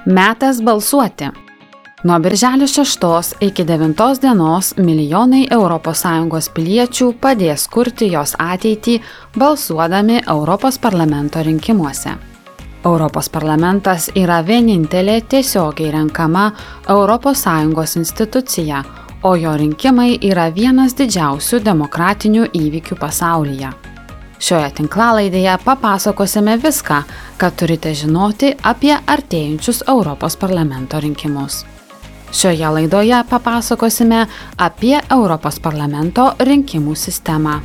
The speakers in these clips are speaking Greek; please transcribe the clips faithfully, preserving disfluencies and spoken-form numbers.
Metas balsuoti. Nuo birželio šeštos iki devintos dienos milijonai Europos Sąjungos piliečių padės kurti jos ateitį balsuodami Europos parlamento rinkimuose. Europos parlamentas yra vienintelė tiesiogiai renkama Europos Sąjungos institucija, o jo rinkimai yra vienas didžiausių demokratinių įvykių pasaulyje. Šioje tinklalaidėje papasakosime viską, ką turite žinoti apie artėjančius Europos parlamento rinkimus. Šioje laidoje papasakosime apie Europos parlamento rinkimų sistemą.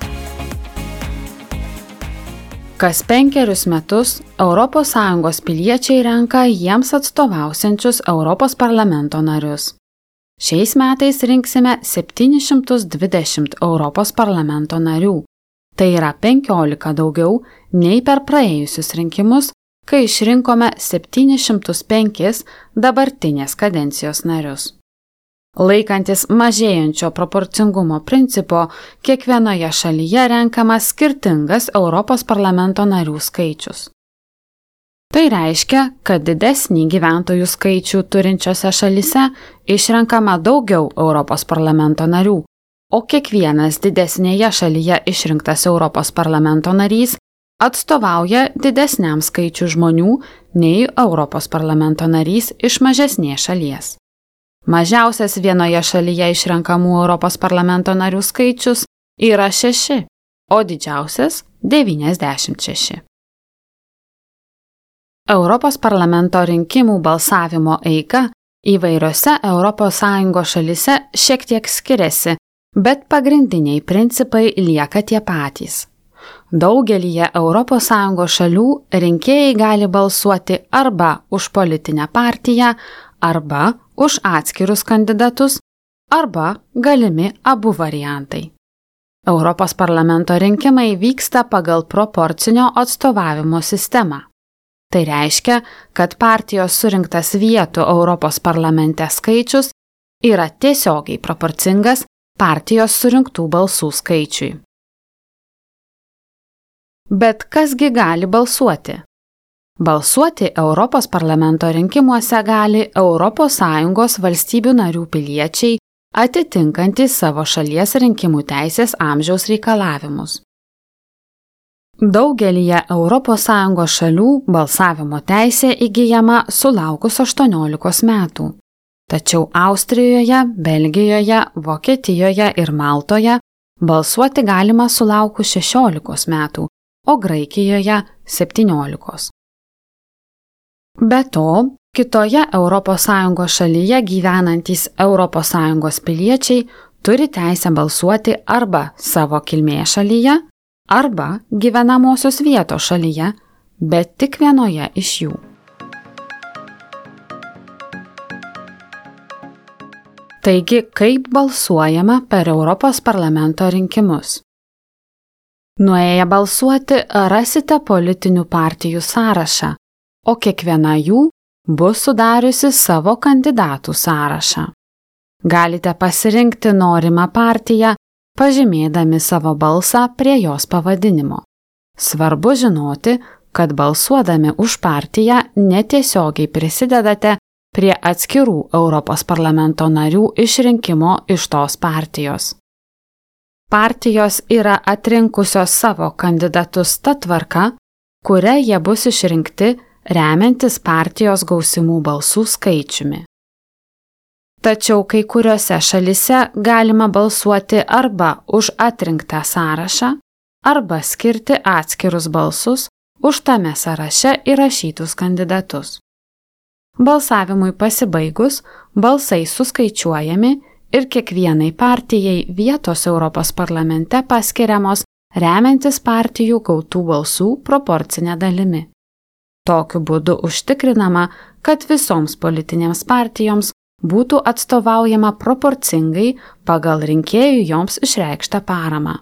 Kas penkerius metus Europos Sąjungos piliečiai renka jiems atstovausiančius Europos parlamento narius. Šiais metais rinksime septynis šimtus dvidešimt Europos parlamento narių. Tai yra penkiolika daugiau nei per praėjusius rinkimus, kai išrinkome septynis šimtus penkis dabartinės kadencijos narius. Laikantis mažėjančio proporcingumo principo, kiekvienoje šalyje renkamas skirtingas Europos parlamento narių skaičius. Tai reiškia, kad didesnį gyventojų skaičių turinčiose šalyse išrenkama daugiau Europos parlamento narių, o kiekvienas didesnėje šalyje išrinktas Europos parlamento narys atstovauja didesniam skaičių žmonių nei Europos parlamento narys iš mažesnės šalies. Mažiausias vienoje šalyje išrenkamų Europos parlamento narių skaičius yra šeši, o didžiausias devyniasdešimt šeši. Europos parlamento rinkimų balsavimo eiga įvairiose Europos Sąjungos šalyse šiek tiek skiriasi, bet pagrindiniai principai lieka tie patys. Daugelyje Europos Sąjungos šalių rinkėjai gali balsuoti arba už politinę partiją, arba už atskirus kandidatus, arba galimi abu variantai. Europos parlamento rinkimai vyksta pagal proporcinio atstovavimo sistemą. Tai reiškia, kad partijos surinktas vietų Europos parlamente skaičius yra tiesiogiai proporcingas partijos surinktų balsų skaičiui. Bet kasgi gali balsuoti? Balsuoti Europos parlamento rinkimuose gali Europos Sąjungos valstybių narių piliečiai atitinkantys savo šalies rinkimų teisės amžiaus reikalavimus. Daugelyje Europos Sąjungos šalių balsavimo teisė įgyjama sulaukus aštuoniolikos metų. Tačiau Austrijoje, Belgijoje, Vokietijoje ir Maltoje balsuoti galima sulaukus šešiolikos metų, o Graikijoje septyniolikos. Be to, kitoje Europos Sąjungos šalyje gyvenantys Europos Sąjungos piliečiai turi teisę balsuoti arba savo kilmės šalyje, arba gyvenamosios vietos šalyje, bet tik vienoje iš jų. Taigi, kaip balsuojama per Europos parlamento rinkimus? Nuėję balsuoti rasite politinių partijų sąrašą, o kiekviena jų bus sudariusi savo kandidatų sąrašą. Galite pasirinkti norimą partiją, pažymėdami savo balsą prie jos pavadinimo. Svarbu žinoti, kad balsuodami už partiją netiesiogiai prisidedate prie atskirų Europos parlamento narių išrinkimo iš tos partijos. Partijos yra atrinkusios savo kandidatus ta tvarka, kuria jie bus išrinkti remiantis partijos gausimų balsų skaičiumi. Tačiau kai kuriuose šalyse galima balsuoti arba už atrinktą sąrašą, arba skirti atskirus balsus už tame sąraše įrašytus kandidatus. Balsavimui pasibaigus, balsai suskaičiuojami ir kiekvienai partijai vietos Europos parlamente paskiriamos remiantis partijų gautų balsų proporcinė dalimi. Tokiu būdu užtikrinama, kad visoms politinėms partijoms būtų atstovaujama proporcingai pagal rinkėjų joms išreikštą paramą.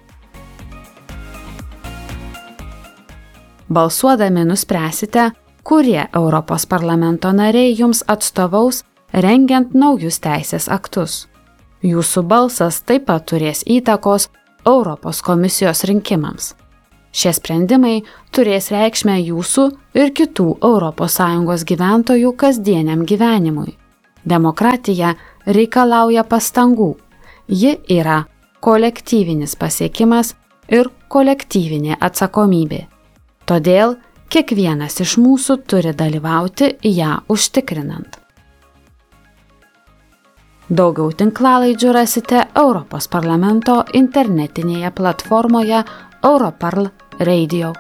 Balsuodami nuspręsite, kurie Europos parlamento nariai jums atstovaus rengiant naujus teisės aktus. Jūsų balsas taip pat turės įtakos Europos komisijos rinkimams. Šie sprendimai turės reikšmę jūsų ir kitų Europos Sąjungos gyventojų kasdieniam gyvenimui. Demokratija reikalauja pastangų. Ji yra kolektyvinis pasiekimas ir kolektyvinė atsakomybė. Todėl kiekvienas iš mūsų turi dalyvauti ją užtikrinant. Daugiau tinklalaidžių rasite Europos parlamento internetinėje platformoje Europarl Radio.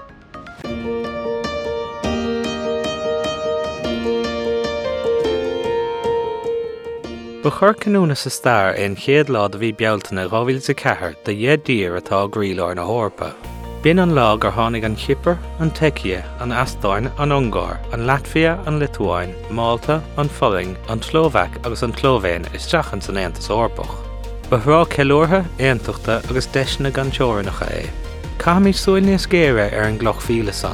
Ba chur canúna sa stair in chéad lá a bhí bealtainna ghobhfuil sa cethir de dhéad dír atá gríleoir na Eorpa. Bíonn an lá gur tháinig an Chipper, an Tecia, an Astáin, an Ungáir, an Latvia, an Lithuáin, Malta, an Fulling, an Slovak agus an Tlovéin isteach an san Aontas Eorpach. Ba thrá ceiliúrtha, aontuachta agus deisna gan teorainnacha é. Caithfidh súil níos géire ar an gcloch fíle san.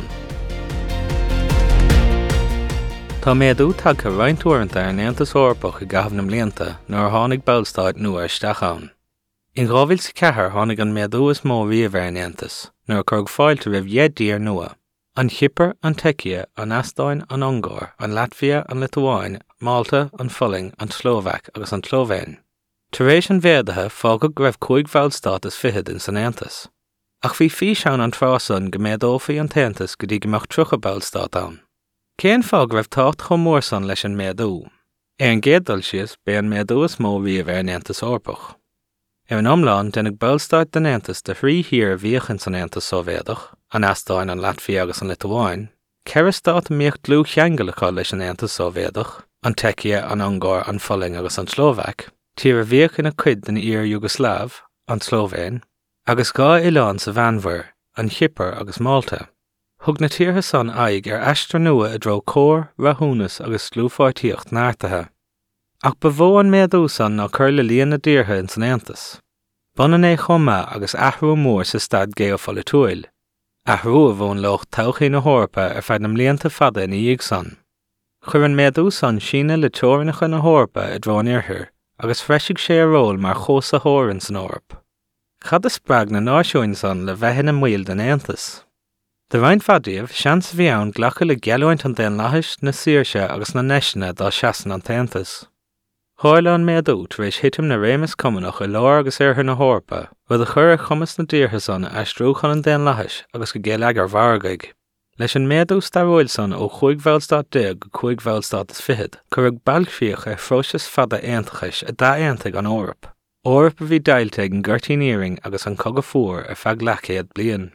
Tá méadú tagtha roinntúirnta ar an Aontas Eorpach i gcaitheamh mblianta nuair a tháinig ballstáid nua isteach ann. In ghobhfuil sa cethir tháinig an méadú is mó riamh ar an Aontas, nuair a churg fáilte roimh dhéad dír nua. An Chipper, an Tecia, an Astáin, an Ungáir, an Latvia, an Lithuáin, Malta, an Fulling, an Slovak agus an Tlovéin. Tar éis an bhéadaithe fágadh go raibh cuaig bhallstát is fichead in san Aontas. Ach bhí físeán an trásan go méadófaí an Taontas go dtí go mbeadh trucha ballstát ann. Cén fág raibh tácht chomh mór san leis an méadú. Ar an gcéaddul sios bé an méadú is mó riamh ar an Aontas Eorpach. Ar an iomlán déanadh ballstát den Aontas de thrí thír bhíochan san Aontas Sóivéadach, an Astáin, an Latvia agus an Lithuáin, ceithre stát míocht glú cheangalacha leis an Aontas Sóivéadach, an Tecia, an Ungáir, an Fulling agus an Slovak, tír a bhíochan a cuid den ír Jugoslav, an Slovéin, agus gá Oileán sa bheanmhar, an Chipper agus Malta. Thug na tíortha san aig ar aistir nua a dro cór, rathúnas agus slúfáitíocht náirtathe. Ach ba bhó an méadú san ná chur le líon na díortha in san Aontas. Banan é chuma agus athrú mór sa stad Géofála Tuail. Athrú a bhón loch todhchaí na Eorpa ar feadh na mblianta fada ina dhéag san. Chur an méadú san síne le teorainnacha na Eorpa a dro an iarthar, agus freisigh sé a ról mar chósa thóir in san Eorp. Cad is sppraag na náisiúin san le bheithin na mhuill den Aontas. De bhain fadaíomh seans bhí ann ghlacha le gealúint an den lahais na Saoirse agus na neisina dá seasan an Taontas. Tháirle an méadú tar éis hitim na réimeas cumanach i leabhar agus airthar na Eorpa, rud a chur a chumas na díortha san aistrúchan an den lahais agus go géalaigh ar bhargaig. Leis an méadú staróil san ó chuaig bhallstát déag go chuaig bhallstát is fichead, chuirg bailgfíoch ar phróiseas fada aontachais a dá aontaigh an Eorp. Eorp a bhí dailteag an gortíníring agus an cogadh fuair ar feadh leachéad bliain.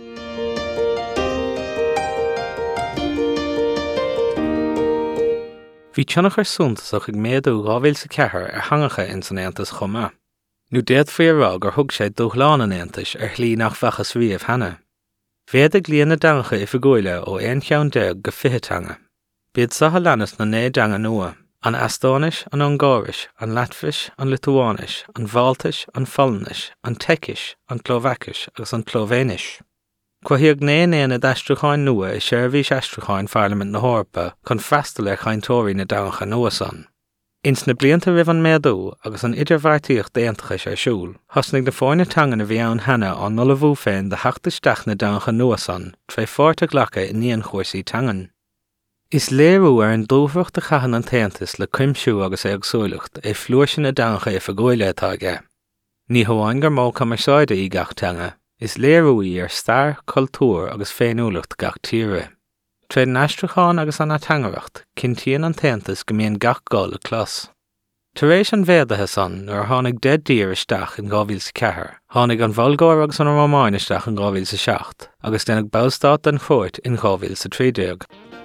Bhí teannach ar suntasach ag méadú ghobhfuil sa cethir ar hangacha in san Aontas chuma. Nú déad faoi rá gur thug sé dúchláán an Aontas ar chlí nach bhachas riamh hena. Bhéad ag líon na dancha i fagóile ó aon cheann déag go fiche teanga. Bíad satha leannas na né deanga nua, an Astáinis, an Ungáiris, an Latvis, an Lithuánis, an Bháltais, an Fullinis, an Tecis, an Slovakis agus an Tlovéinis. Cuaigh né néana d'aistriúcháin nua i seirbhís aistriúcháin Parliament na Eorpa chun freastal ar chaintóirí na dancha nua san. Ins na blianta ribh an méadú agus an idirbhharrtaíocht d'aontachais ar siúl, thosnaigh na fáinne teangan a bhí ann hena an nula bhú féin de theachtasteach na dancha nua san, tre fáirte ghlacha i níon chuirsaí teangan. Is léirú ar an dúbhreacht a chaitheann an Taontas le cuimsiú agus éagsúlacht é phluaiseann na dancha i fagóile atá aige. Ní hamháin gur mó cumarsáide í gach teanga. Is léirúí ar stair, cultúr agus féinúlacht gach tíre. Tréad an aistriúcháin agus an atangaracht, cintíonn an Taontas go mbíonn gach gol a clos. Tar éis an bhéadaithe san nuair tháinig dead dír isteach in ghobhfuil sa cethir, tháinig an Bhulgáir agus an Rómáin isteach in ghobhfuil sa seacht, agus déanadh ballstát den chóirt in ghobhfuil sa trídéag.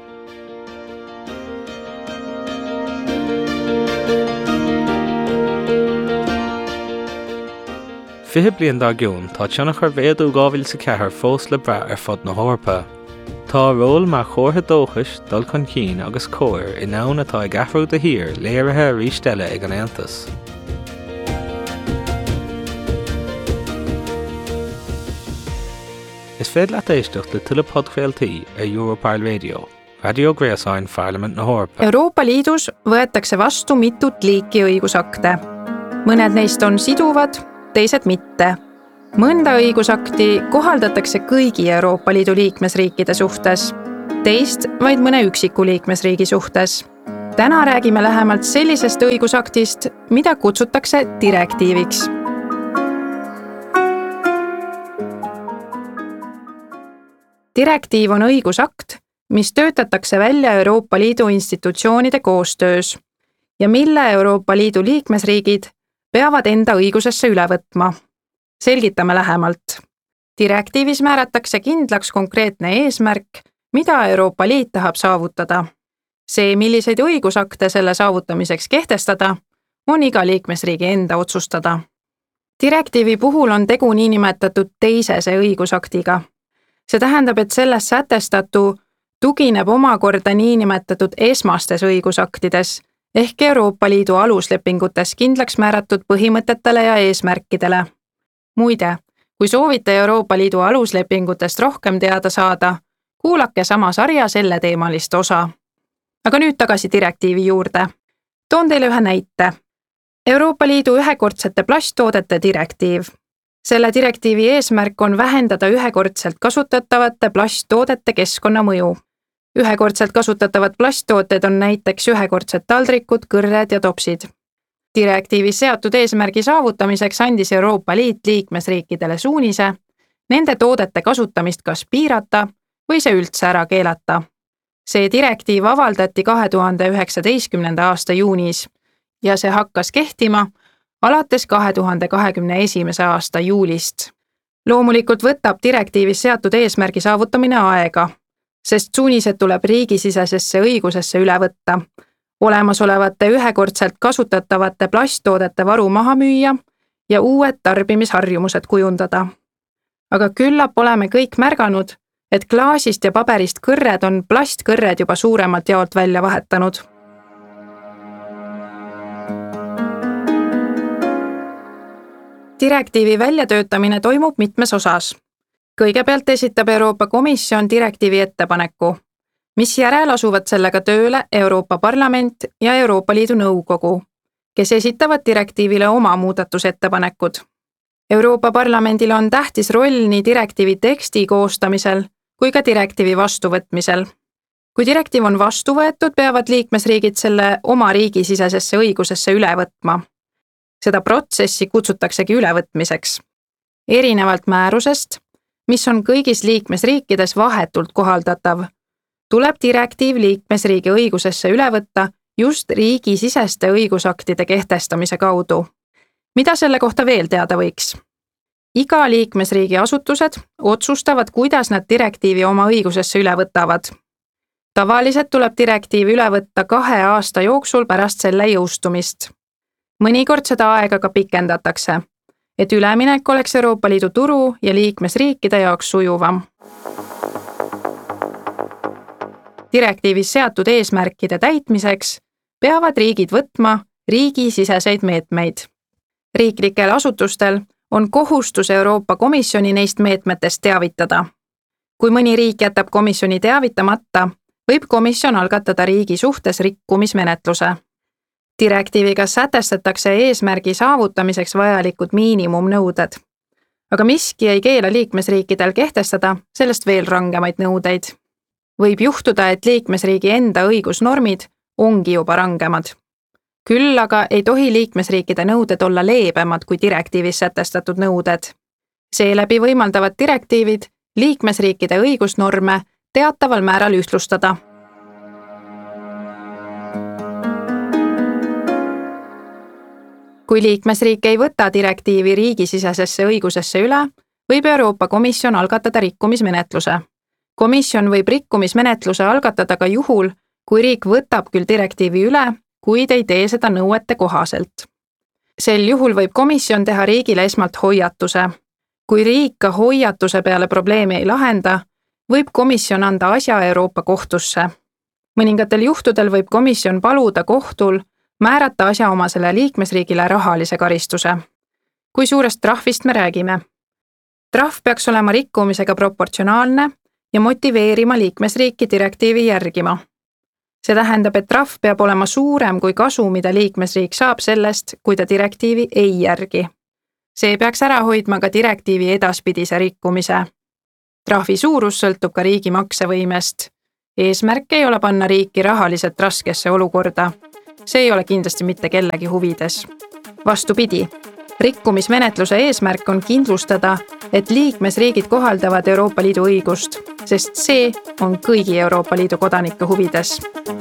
Fiche bliain dá giún tá teannach ar bhéadú gábhfuil sa cethir fós le bra ar fud na Eorpa. Tá ról mar chóirtha dóchais dul chun cín agus cóir in ann atá ag athrú de hir léirithe arís deile ag an Aontas. Is féad leat éisteacht le tuile podcréaltaí ar Europarl Radio, Radio Gréasáin Parliament na Eorpa. Euroopa Liidus võetakse vastu mitut liiki õigusakte. Mõned neist on siduvad, teised mitte. mõnda õigusakti kohaldatakse kõigi Euroopa Liidu liikmesriikide suhtes, teist vaid mõne üksiku liikmesriigi suhtes. Täna räägime lähemalt sellisest õigusaktist, mida kutsutakse direktiiviks. Direktiiv on õigusakt, mis töötatakse välja Euroopa Liidu institutsioonide koostöös ja mille Euroopa Liidu liikmesriigid peavad enda õigusesse üle võtma. Selgitame lähemalt. Direktiivis määratakse kindlaks konkreetne eesmärk, mida Euroopa Liit tahab saavutada. See, milliseid õigusakte selle saavutamiseks kehtestada, on iga liikmesriigi enda otsustada. Direktiivi puhul on tegu niinimetatud teisese õigusaktiga. See tähendab, et selles sätestatu tugineb omakorda niinimetatud esmastes õigusaktides ehk Euroopa Liidu aluslepingutes kindlaks määratud põhimõtetele ja eesmärkidele. Muide, kui soovite Euroopa Liidu aluslepingutest rohkem teada saada, kuulake sama sarja selle teemalist osa. Aga nüüd tagasi direktiivi juurde. Toon teile ühe näite. Euroopa Liidu ühekordsete plasttoodete direktiiv. Selle direktiivi eesmärk on vähendada ühekordselt kasutatavate plasttoodete keskkonnamõju. Ühekordselt kasutatavad plasttooted on näiteks ühekordsed taldrikud, kõrred ja topsid. Direktiivis seatud eesmärgi saavutamiseks andis Euroopa Liit liikmesriikidele suunise nende toodete kasutamist kas piirata või see üldse ära keelata. See direktiiv avaldati kahe tuhande üheksateistkümnenda aasta juunis ja see hakkas kehtima alates kahe tuhande kahekümne esimese aasta juulist. Loomulikult võtab direktiivis seatud eesmärgi saavutamine aega, sest suunised tuleb riigisisesesse õigusesse üle võtta, olemasolevate ühekordselt kasutatavate plasttoodete varu maha müüa ja uued tarbimisharjumused kujundada. Aga küllap oleme kõik märganud, et klaasist ja paberist kõrred on plastkõrred juba suuremalt jaolt välja vahetanud. Direktiivi väljatöötamine toimub mitmes osas. Kõigepealt esitab Euroopa Komisjon direktiivi ettepaneku, mis järel asuvad sellega tööle Euroopa Parlament ja Euroopa Liidu Nõukogu, kes esitavad direktiivile oma muudatusettepanekud. Euroopa Parlamendil on tähtis roll nii direktiivi teksti koostamisel kui ka direktiivi vastuvõtmisel. Kui direktiiv on vastu võetud, peavad liikmesriigid selle oma riigisisesesse õigusesse üle võtma. Seda protsessi kutsutaksegi ülevõtmiseks. Erinevalt määrusest, mis on kõigis liikmesriikides vahetult kohaldatav, tuleb direktiiv liikmesriigi õigusesse üle võtta just riigisiseste õigusaktide kehtestamise kaudu. Mida selle kohta veel teada võiks? Iga liikmesriigi asutused otsustavad, kuidas nad direktiivi oma õigusesse üle võtavad. Tavaliselt tuleb direktiiv üle võtta kahe aasta jooksul pärast selle jõustumist. Mõnikord seda aega ka pikendatakse, et üleminek oleks Euroopa Liidu turu ja liikmesriikide jaoks sujuvam. Direktiivis seatud eesmärkide täitmiseks peavad riigid võtma riigisiseseid meetmeid. Riiklikel asutustel on kohustus Euroopa Komisjoni neist meetmetest teavitada. Kui mõni riik jätab komisjoni teavitamata, võib komisjon algatada riigi suhtes rikkumismenetluse. Direktiiviga sätestatakse eesmärgi saavutamiseks vajalikud miinimumnõuded. Aga miski ei keela liikmesriikidel kehtestada sellest veel rangemaid nõudeid. Võib juhtuda, et liikmesriigi enda õigusnormid ongi juba rangemad. Küll aga ei tohi liikmesriikide nõuded olla leebemad kui direktiivis sätestatud nõuded. Seeläbi võimaldavad direktiivid liikmesriikide õigusnorme teataval määral ühtlustada. Kui liikmesriik ei võta direktiivi riigisisesesse õigusesse üle, võib Euroopa Komisjon algatada rikkumismenetluse. Komisjon võib rikkumismenetluse algatada ka juhul, kui riik võtab küll direktiivi üle, kuid ei tee seda nõuete kohaselt. Sel juhul võib komisjon teha riigile esmalt hoiatuse. Kui riik ka hoiatuse peale probleemi ei lahenda, võib komisjon anda asja Euroopa kohtusse. Mõningatel juhtudel võib komisjon paluda kohtul määrata asjaomasele liikmesriigile rahalise karistuse. Kui suurest trahvist me räägime? Trahv peaks olema rikkumisega proportsionaalne ja motiveerima liikmesriiki direktiivi järgima. See tähendab, et trahv peab olema suurem kui kasu, mida liikmesriik saab sellest, kui ta direktiivi ei järgi. see peaks ära hoidma ka direktiivi edaspidise rikkumise. Trahvi suurus sõltub ka riigi maksevõimest. Eesmärk ei ole panna riiki rahaliselt raskesse olukorda. See ei ole kindlasti mitte kellegi huvides. Vastupidi, rikkumismenetluse eesmärk on kindlustada, et liikmesriigid kohaldavad Euroopa Liidu õigust, sest see on kõigi Euroopa Liidu kodanike huvides.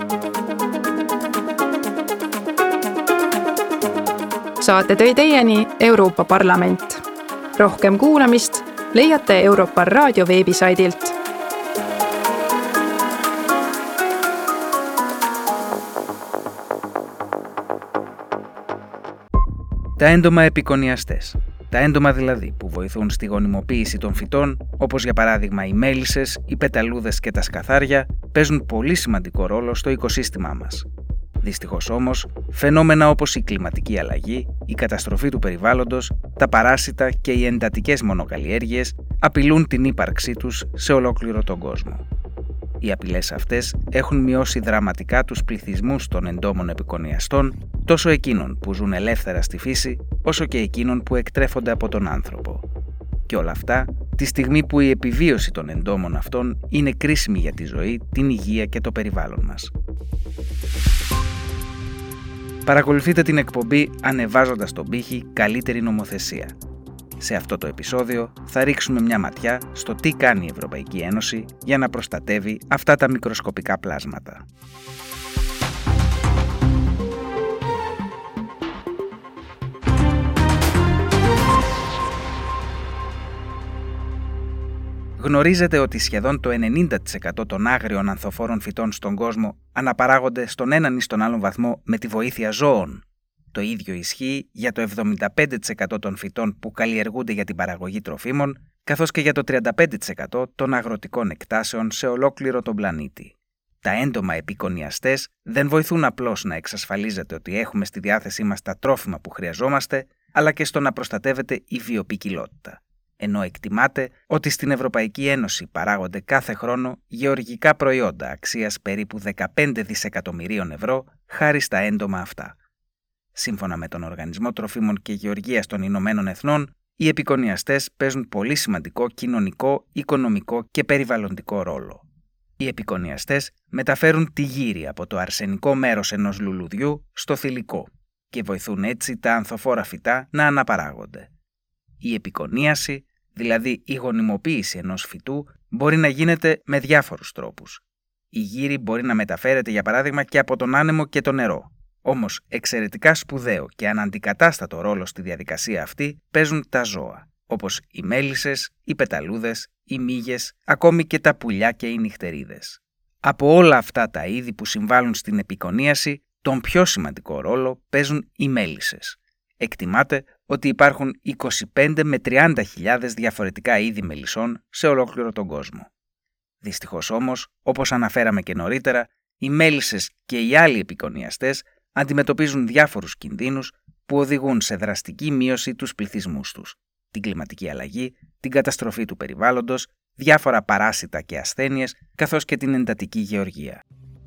Saate tõi teieni Euroopa Parlament. Rohkem kuulamist leiate Euroopa Raadio veebisaidilt. Τα έντομα επικονιαστές. Τα έντομα δηλαδή που βοηθούν στη γονιμοποίηση των φυτών, όπως για παράδειγμα οι μέλισσες, οι πεταλούδες και τα σκαθάρια, παίζουν πολύ σημαντικό ρόλο στο οικοσύστημά μας. Δυστυχώς όμως, φαινόμενα όπως η κλιματική αλλαγή, η καταστροφή του περιβάλλοντος, τα παράσιτα και οι εντατικές μονοκαλλιέργειες απειλούν την ύπαρξή τους σε ολόκληρο τον κόσμο. Οι απειλές αυτές έχουν μειώσει δραματικά τους πληθυσμούς των εντόμων επικονιαστών, τόσο εκείνων που ζουν ελεύθερα στη φύση, όσο και εκείνων που εκτρέφονται από τον άνθρωπο. Και όλα αυτά, τη στιγμή που η επιβίωση των εντόμων αυτών είναι κρίσιμη για τη ζωή, την υγεία και το περιβάλλον μας. Παρακολουθείτε την εκπομπή ανεβάζοντας τον πύχη «Καλύτερη νομοθεσία». Σε αυτό το επεισόδιο θα ρίξουμε μια ματιά στο τι κάνει η Ευρωπαϊκή Ένωση για να προστατεύει αυτά τα μικροσκοπικά πλάσματα. Γνωρίζετε ότι σχεδόν το ενενήντα τοις εκατό των άγριων ανθοφόρων φυτών στον κόσμο αναπαράγονται στον έναν ή στον άλλον βαθμό με τη βοήθεια ζώων. Το ίδιο ισχύει για το εβδομήντα πέντε τοις εκατό των φυτών που καλλιεργούνται για την παραγωγή τροφίμων, καθώς και για το τριάντα πέντε τοις εκατό των αγροτικών εκτάσεων σε ολόκληρο τον πλανήτη. Τα έντομα επικονιαστές δεν βοηθούν απλώς να εξασφαλίζεται ότι έχουμε στη διάθεσή μας τα τρόφιμα που χρειαζόμαστε, αλλά και στο να προστατεύεται η βιοποικιλότητα. Ενώ εκτιμάται ότι στην Ευρωπαϊκή Ένωση παράγονται κάθε χρόνο γεωργικά προϊόντα αξίας περίπου δεκαπέντε δισεκατομμυρίων ευρώ χάρη στα έντομα αυτά. Σύμφωνα με τον Οργανισμό Τροφίμων και Γεωργίας των Ηνωμένων Εθνών, οι επικονιαστές παίζουν πολύ σημαντικό κοινωνικό, οικονομικό και περιβαλλοντικό ρόλο. Οι επικονιαστές μεταφέρουν τη γύρι από το αρσενικό μέρος ενός λουλουδιού στο θηλυκό και βοηθούν έτσι τα ανθοφόρα φυτά να αναπαράγονται. Η επικονίαση, δηλαδή η γονιμοποίηση ενός φυτού, μπορεί να γίνεται με διάφορους τρόπους. Η γύρι μπορεί να μεταφέρεται για παράδειγμα και από τον άνεμο και το νερό. Όμως εξαιρετικά σπουδαίο και αναντικατάστατο ρόλο στη διαδικασία αυτή παίζουν τα ζώα, όπως οι μέλισσες, οι πεταλούδες, οι μύγες, ακόμη και τα πουλιά και οι νυχτερίδες. Από όλα αυτά τα είδη που συμβάλλουν στην επικονίαση, τον πιο σημαντικό ρόλο παίζουν οι μέλισσες. Εκτιμάται ότι υπάρχουν είκοσι πέντε με τριάντα χιλιάδες διαφορετικά είδη μελισσών σε ολόκληρο τον κόσμο. Δυστυχώς όμως, όπως αναφέραμε και νωρίτερα, οι μέλισσες και οι άλλοι επικονιαστές αντιμετωπίζουν διάφορους κινδύνους που οδηγούν σε δραστική μείωση τους πληθυσμούς τους, την κλιματική αλλαγή, την καταστροφή του περιβάλλοντος, διάφορα παράσιτα και ασθένειες, καθώς και την εντατική γεωργία.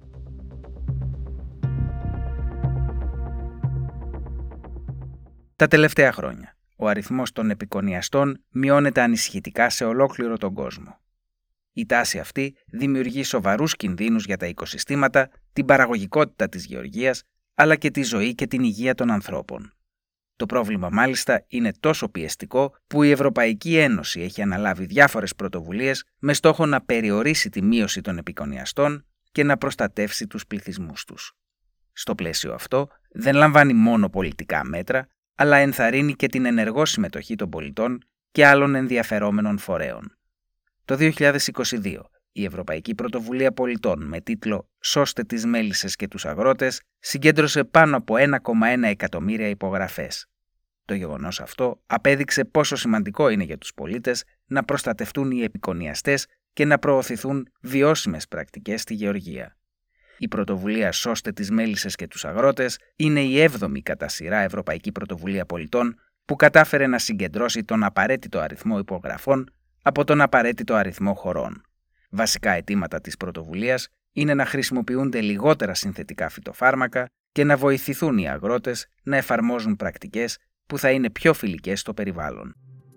Τα τελευταία χρόνια, ο αριθμός των επικονιαστών μειώνεται ανησυχητικά σε ολόκληρο τον κόσμο. Η τάση αυτή δημιουργεί σοβαρούς κινδύνους για τα οικοσυστήματα, την παραγωγικότητα της γεωργίας, αλλά και τη ζωή και την υγεία των ανθρώπων. Το πρόβλημα μάλιστα είναι τόσο πιεστικό που η Ευρωπαϊκή Ένωση έχει αναλάβει διάφορες πρωτοβουλίες με στόχο να περιορίσει τη μείωση των επικονιαστών και να προστατεύσει τους πληθυσμούς τους. Στο πλαίσιο αυτό δεν λαμβάνει μόνο πολιτικά μέτρα, αλλά ενθαρρύνει και την ενεργό συμμετοχή των πολιτών και άλλων ενδιαφερόμενων φορέων. Το δύο χιλιάδες είκοσι δύο, η Ευρωπαϊκή Πρωτοβουλία Πολιτών με τίτλο «Σώστε τις μέλισσες και τους αγρότες» συγκέντρωσε πάνω από ένα κόμμα ένα εκατομμύρια υπογραφές. Το γεγονός αυτό απέδειξε πόσο σημαντικό είναι για τους πολίτες να προστατευτούν οι επικονιαστές και να προωθηθούν βιώσιμες πρακτικές στη γεωργία. Η πρωτοβουλία «Σώστε τις μέλισσες και τους αγρότες» είναι η έβδομη κατά σειρά Ευρωπαϊκή Πρωτοβουλία Πολιτών που κατάφερε να συγκεντρώσει τον απαραίτητο αριθμό υπογραφών από τον απαραίτητο αριθμό χωρών. Βασικά αιτήματα της πρωτοβουλίας είναι να χρησιμοποιούνται λιγότερα συνθετικά φυτοφάρμακα και να βοηθηθούν οι αγρότες να εφαρμόζουν πρακτικές που θα είναι πιο φιλικές στο περιβάλλον.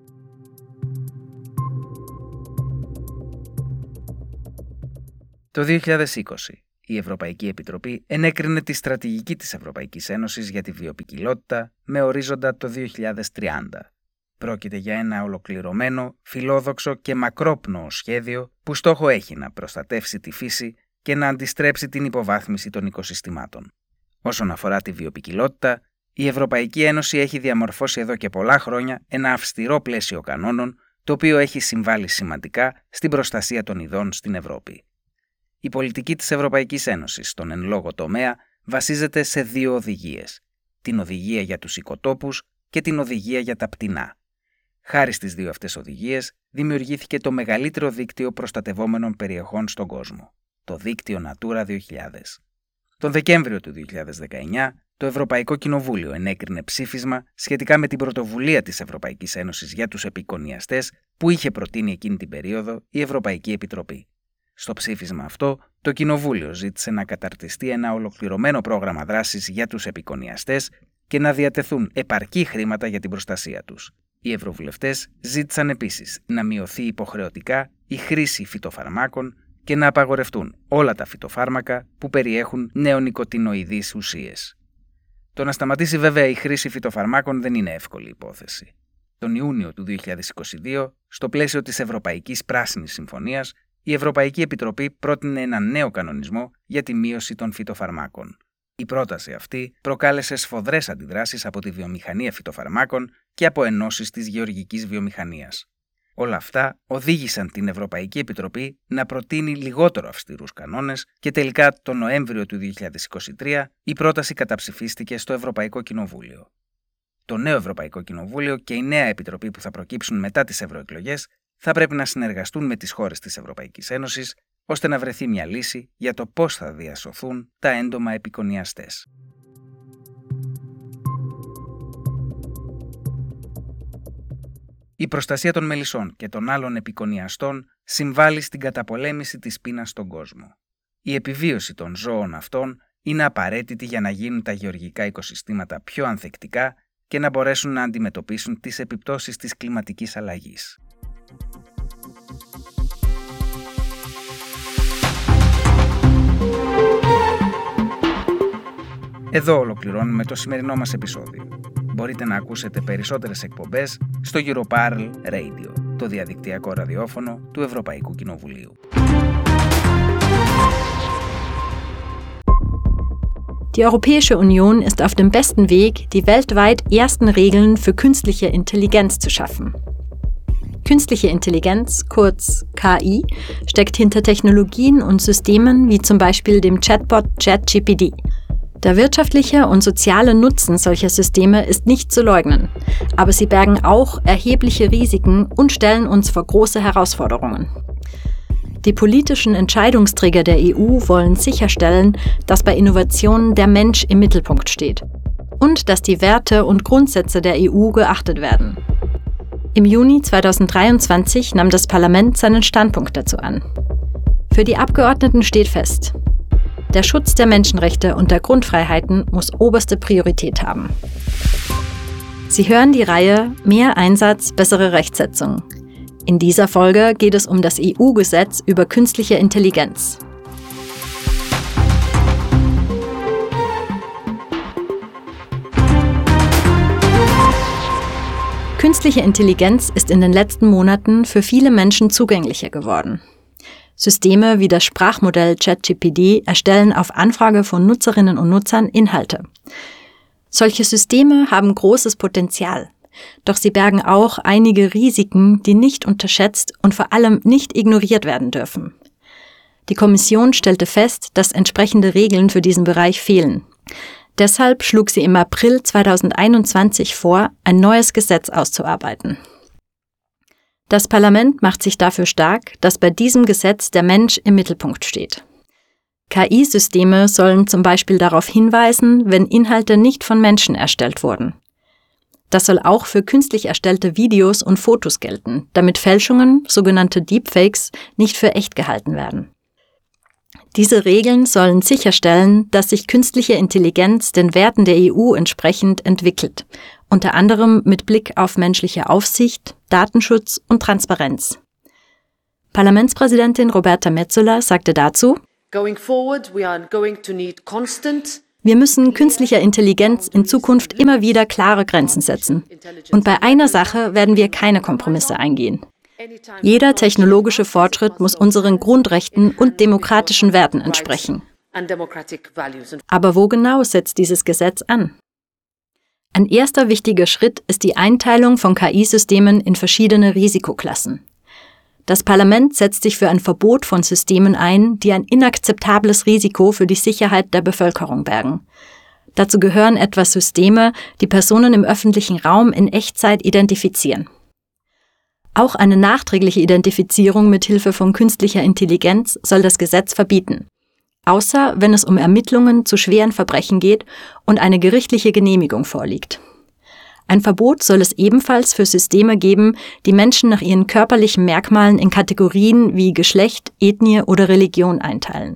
Το δύο χιλιάδες είκοσι, η Ευρωπαϊκή Επιτροπή ενέκρινε τη στρατηγική της Ευρωπαϊκής Ένωσης για τη βιοποικιλότητα με ορίζοντα το δύο χιλιάδες τριάντα. Πρόκειται για ένα ολοκληρωμένο, φιλόδοξο και μακρόπνοο σχέδιο που στόχο έχει να προστατεύσει τη φύση και να αντιστρέψει την υποβάθμιση των οικοσυστημάτων. Όσον αφορά τη βιοποικιλότητα, η Ευρωπαϊκή Ένωση έχει διαμορφώσει εδώ και πολλά χρόνια ένα αυστηρό πλαίσιο κανόνων, το οποίο έχει συμβάλει σημαντικά στην προστασία των ειδών στην Ευρώπη. Η πολιτική της Ευρωπαϊκής Ένωσης στον εν λόγω τομέα βασίζεται σε δύο οδηγίες, την οδηγία για τους οικοτόπους και την οδηγία για τα πτηνά. Χάρη στις δύο αυτές οδηγίες δημιουργήθηκε το μεγαλύτερο δίκτυο προστατευόμενων περιοχών στον κόσμο, το δίκτυο Natura δύο χιλιάδες. Τον Δεκέμβριο του δύο χιλιάδες δεκαεννιά, το Ευρωπαϊκό Κοινοβούλιο ενέκρινε ψήφισμα σχετικά με την πρωτοβουλία της Ευρωπαϊκής Ένωσης για τους επικονιαστές που είχε προτείνει εκείνη την περίοδο η Ευρωπαϊκή Επιτροπή. Στο ψήφισμα αυτό, το Κοινοβούλιο ζήτησε να καταρτιστεί ένα ολοκληρωμένο πρόγραμμα δράσης για τους επικονιαστές και να διατεθούν επαρκή χρήματα για την προστασία τους. Οι ευρωβουλευτές ζήτησαν επίσης να μειωθεί υποχρεωτικά η χρήση φυτοφαρμάκων και να απαγορευτούν όλα τα φυτοφάρμακα που περιέχουν νεονικοτινοειδείς ουσίες. Το να σταματήσει βέβαια η χρήση φυτοφαρμάκων δεν είναι εύκολη υπόθεση. Τον Ιούνιο του δύο χιλιάδες είκοσι δύο, στο πλαίσιο της Ευρωπαϊκής Πράσινης Συμφωνίας, η Ευρωπαϊκή Επιτροπή πρότεινε ένα νέο κανονισμό για τη μείωση των φυτοφαρμάκων. Η πρόταση αυτή προκάλεσε σφοδρές αντιδράσεις από τη βιομηχανία φυτοφαρμάκων και από ενώσεις της γεωργικής βιομηχανίας. Όλα αυτά οδήγησαν την Ευρωπαϊκή Επιτροπή να προτείνει λιγότερο αυστηρούς κανόνες και τελικά τον Νοέμβριο του δύο χιλιάδες είκοσι τρία η πρόταση καταψηφίστηκε στο Ευρωπαϊκό Κοινοβούλιο. Το νέο Ευρωπαϊκό Κοινοβούλιο και η νέα Επιτροπή που θα προκύψουν μετά τις ευρωεκλογές θα πρέπει να συνεργαστούν με τις χώρες της Ευρωπαϊκής Ένωσης ώστε να βρεθεί μια λύση για το πώς θα διασωθούν τα έντομα επικονιαστές. Η προστασία των μελισσών και των άλλων επικονιαστών συμβάλλει στην καταπολέμηση της πείνας στον κόσμο. Η επιβίωση των ζώων αυτών είναι απαραίτητη για να γίνουν τα γεωργικά οικοσυστήματα πιο ανθεκτικά και να μπορέσουν να αντιμετωπίσουν τις επιπτώσεις της κλιματικής αλλαγής. Εδώ ολοκληρώνουμε το σημερινό μας επεισόδιο. Μπορείτε να ακούσετε περισσότερες εκπομπές στο Europarl Radio, το διαδικτυακό ραδιόφωνο του Ευρωπαϊκού Κοινοβουλίου. Die Europäische Union ist auf dem besten Weg, die weltweit ersten Regeln für künstliche Intelligenz zu schaffen. Künstliche Intelligenz, kurz K I, steckt hinter Technologien und Systemen wie zum Beispiel dem Chatbot ChatGPT. Der wirtschaftliche und soziale Nutzen solcher Systeme ist nicht zu leugnen, aber sie bergen auch erhebliche Risiken und stellen uns vor große Herausforderungen. Die politischen Entscheidungsträger der E U wollen sicherstellen, dass bei Innovationen der Mensch im Mittelpunkt steht und dass die Werte und Grundsätze der E U geachtet werden. Im Juni zweitausenddreiundzwanzig nahm das Parlament seinen Standpunkt dazu an. Für die Abgeordneten steht fest: Der Schutz der Menschenrechte und der Grundfreiheiten muss oberste Priorität haben. Sie hören die Reihe Mehr Einsatz, bessere Rechtsetzung. In dieser Folge geht es um das E U-Gesetz über künstliche Intelligenz. Künstliche Intelligenz ist in den letzten Monaten für viele Menschen zugänglicher geworden. Systeme wie das Sprachmodell ChatGPT erstellen auf Anfrage von Nutzerinnen und Nutzern Inhalte. Solche Systeme haben großes Potenzial, doch sie bergen auch einige Risiken, die nicht unterschätzt und vor allem nicht ignoriert werden dürfen. Die Kommission stellte fest, dass entsprechende Regeln für diesen Bereich fehlen. Deshalb schlug sie im April zweitausendeinundzwanzig vor, ein neues Gesetz auszuarbeiten. Das Parlament macht sich dafür stark, dass bei diesem Gesetz der Mensch im Mittelpunkt steht. K I-Systeme sollen zum Beispiel darauf hinweisen, wenn Inhalte nicht von Menschen erstellt wurden. Das soll auch für künstlich erstellte Videos und Fotos gelten, damit Fälschungen, sogenannte Deepfakes, nicht für echt gehalten werden. Diese Regeln sollen sicherstellen, dass sich künstliche Intelligenz den Werten der E U entsprechend entwickelt unter anderem mit Blick auf menschliche Aufsicht, Datenschutz und Transparenz. Parlamentspräsidentin Roberta Metsola sagte dazu: Going forward, we are going to need constant Wir müssen künstlicher Intelligenz in Zukunft immer wieder klare Grenzen setzen. Und bei einer Sache werden wir keine Kompromisse eingehen. Jeder technologische Fortschritt muss unseren Grundrechten und demokratischen Werten entsprechen. Aber wo genau setzt dieses Gesetz an? Ein erster wichtiger Schritt ist die Einteilung von K I-Systemen in verschiedene Risikoklassen. Das Parlament setzt sich für ein Verbot von Systemen ein, die ein inakzeptables Risiko für die Sicherheit der Bevölkerung bergen. Dazu gehören etwa Systeme, die Personen im öffentlichen Raum in Echtzeit identifizieren. Auch eine nachträgliche Identifizierung mit Hilfe von künstlicher Intelligenz soll das Gesetz verbieten, außer wenn es um Ermittlungen zu schweren Verbrechen geht und eine gerichtliche Genehmigung vorliegt. Ein Verbot soll es ebenfalls für Systeme geben, die Menschen nach ihren körperlichen Merkmalen in Kategorien wie Geschlecht, Ethnie oder Religion einteilen.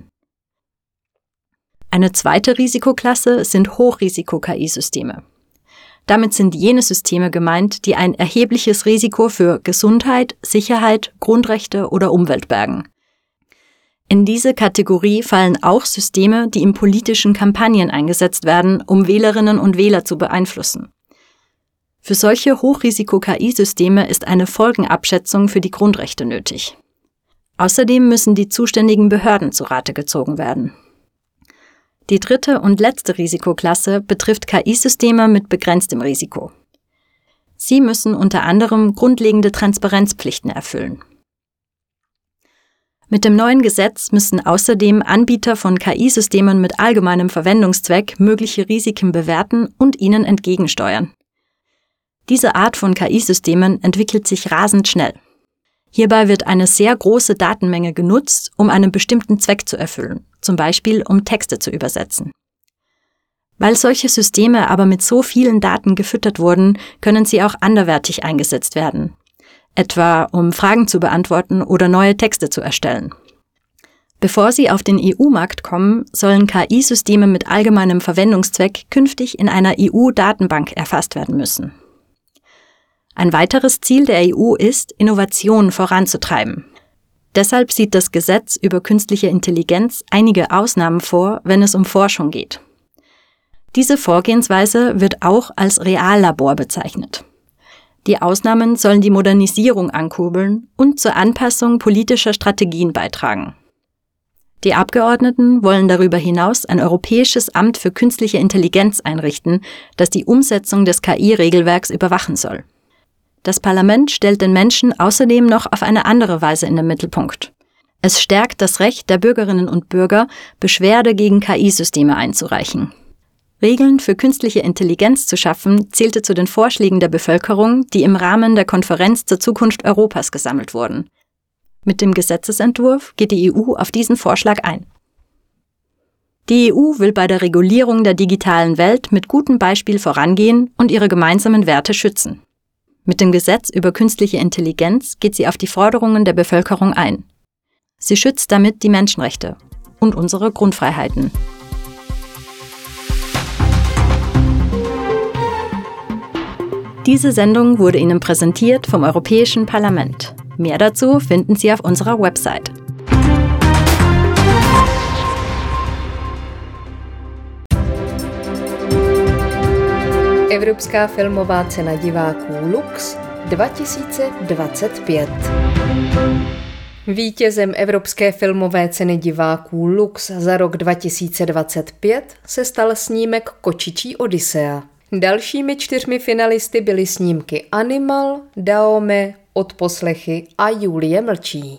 Eine zweite Risikoklasse sind Hochrisiko-K I-Systeme. Damit sind jene Systeme gemeint, die ein erhebliches Risiko für Gesundheit, Sicherheit, Grundrechte oder Umwelt bergen. In diese Kategorie fallen auch Systeme, die in politischen Kampagnen eingesetzt werden, um Wählerinnen und Wähler zu beeinflussen. Für solche Hochrisiko-K I-Systeme ist eine Folgenabschätzung für die Grundrechte nötig. Außerdem müssen die zuständigen Behörden zu Rate gezogen werden. Die dritte und letzte Risikoklasse betrifft K I-Systeme mit begrenztem Risiko. Sie müssen unter anderem grundlegende Transparenzpflichten erfüllen. Mit dem neuen Gesetz müssen außerdem Anbieter von K I-Systemen mit allgemeinem Verwendungszweck mögliche Risiken bewerten und ihnen entgegensteuern. Diese Art von K I-Systemen entwickelt sich rasend schnell. Hierbei wird eine sehr große Datenmenge genutzt, um einen bestimmten Zweck zu erfüllen, zum Beispiel um Texte zu übersetzen. Weil solche Systeme aber mit so vielen Daten gefüttert wurden, können sie auch anderweitig eingesetzt werden, etwa um Fragen zu beantworten oder neue Texte zu erstellen. Bevor sie auf den E U-Markt kommen, sollen K I-Systeme mit allgemeinem Verwendungszweck künftig in einer E U-Datenbank erfasst werden müssen. Ein weiteres Ziel der E U ist, Innovationen voranzutreiben. Deshalb sieht das Gesetz über künstliche Intelligenz einige Ausnahmen vor, wenn es um Forschung geht. Diese Vorgehensweise wird auch als Reallabor bezeichnet. Die Ausnahmen sollen die Modernisierung ankurbeln und zur Anpassung politischer Strategien beitragen. Die Abgeordneten wollen darüber hinaus ein europäisches Amt für künstliche Intelligenz einrichten, das die Umsetzung des K I-Regelwerks überwachen soll. Das Parlament stellt den Menschen außerdem noch auf eine andere Weise in den Mittelpunkt. Es stärkt das Recht der Bürgerinnen und Bürger, Beschwerde gegen K I-Systeme einzureichen. Regeln für künstliche Intelligenz zu schaffen, zählte zu den Vorschlägen der Bevölkerung, die im Rahmen der Konferenz zur Zukunft Europas gesammelt wurden. Mit dem Gesetzesentwurf geht die E U auf diesen Vorschlag ein. Die E U will bei der Regulierung der digitalen Welt mit gutem Beispiel vorangehen und ihre gemeinsamen Werte schützen. Mit dem Gesetz über künstliche Intelligenz geht sie auf die Forderungen der Bevölkerung ein. Sie schützt damit die Menschenrechte und unsere Grundfreiheiten. Diese Sendung wurde Ihnen präsentiert vom Europäischen Parlament. Mehr dazu finden Sie auf unserer Website. Evropská filmová cena diváků Lux dva tisíce dvacet pět. Vítězem Evropské filmové ceny diváků Lux za rok dva tisíce dvacet pět se stal snímek Kočičí Odysea. Dalšími čtyřmi finalisty byly snímky Animal, Daome, Odposlechy a Julie mlčí.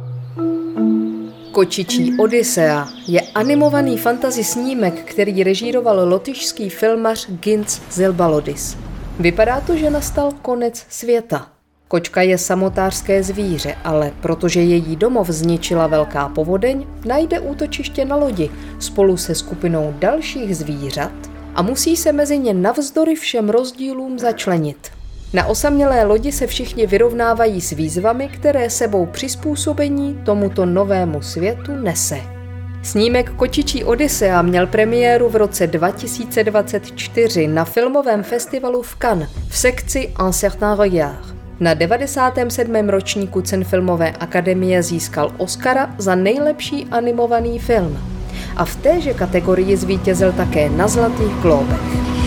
Kočičí Odysea je animovaný fantasy snímek, který režíroval lotyšský filmař Gints Zilbalodis. Vypadá to, že nastal konec světa. Kočka je samotářské zvíře, ale protože její domov zničila velká povodeň, najde útočiště na lodi spolu se skupinou dalších zvířat a musí se mezi ně navzdory všem rozdílům začlenit. Na osamělé lodi se všichni vyrovnávají s výzvami, které sebou přizpůsobení tomuto novému světu nese. Snímek Kočičí Odysea měl premiéru v roce dva tisíce dvacet čtyři na filmovém festivalu v Cannes v sekci Un certain regard. Na devadesátém sedmém ročníku cen filmové akademie získal Oscara za nejlepší animovaný film. A v téže kategorii zvítězil také na Zlatých glóbech.